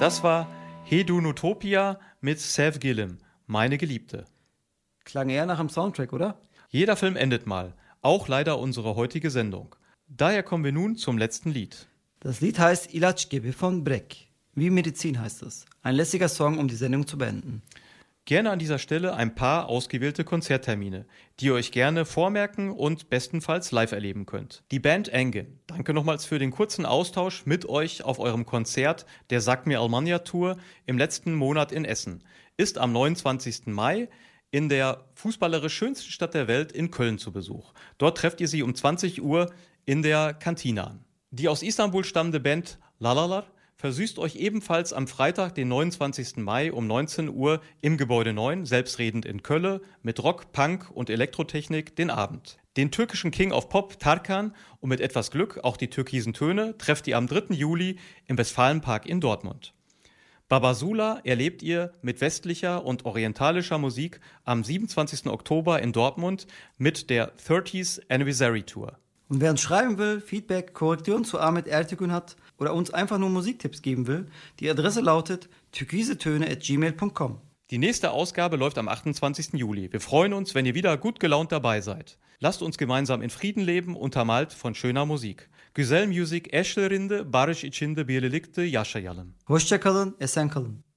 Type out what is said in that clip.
Das war Hedunutopia mit Sevgilim, meine Geliebte. Klang eher nach einem Soundtrack, oder? Jeder Film endet mal, auch leider unsere heutige Sendung. Daher kommen wir nun zum letzten Lied. Das Lied heißt İlaç gibi von Breck. Wie Medizin heißt es. Ein lässiger Song, um die Sendung zu beenden. Gerne an dieser Stelle ein paar ausgewählte Konzerttermine, die ihr euch gerne vormerken und bestenfalls live erleben könnt. Die Band Engin, danke nochmals für den kurzen Austausch mit euch auf eurem Konzert der Sag mir Almanya Tour im letzten Monat in Essen, ist am 29. Mai in der fußballerisch schönsten Stadt der Welt in Köln zu Besuch. Dort trefft ihr sie um 20 Uhr in der Kantine an. Die aus Istanbul stammende Band Lalalar versüßt euch ebenfalls am Freitag, den 29. Mai um 19 Uhr im Gebäude 9, selbstredend in Köln, mit Rock, Punk und Elektrotechnik den Abend. Den türkischen King of Pop Tarkan und mit etwas Glück auch die türkisen Töne trefft ihr am 3. Juli im Westfalenpark in Dortmund. Babasula erlebt ihr mit westlicher und orientalischer Musik am 27. Oktober in Dortmund mit der 30th Anniversary Tour. Und wer uns schreiben will, Feedback, Korrekturen zu Ahmet Ertegün hat oder uns einfach nur Musiktipps geben will, die Adresse lautet türkisetöne@gmail.com. Die nächste Ausgabe läuft am 28. Juli. Wir freuen uns, wenn ihr wieder gut gelaunt dabei seid. Lasst uns gemeinsam in Frieden leben, untermalt von schöner Musik. Güzel müzik eşlerinde barış içinde birlikte yaşayalım. Hoşça kalın, esen kalın.